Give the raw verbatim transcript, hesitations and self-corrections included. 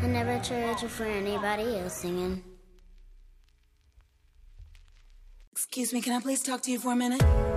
I never traded you for anybody else singing. Excuse me, can I please talk to you for a minute?